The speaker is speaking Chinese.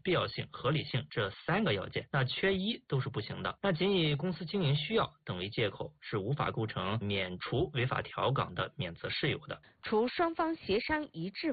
必要性、合理性这3个要件，那缺一都是不行的。那仅以公司经营需要等为借口，是无法构成免除违法调岗的免责事由的。 除双方协商一致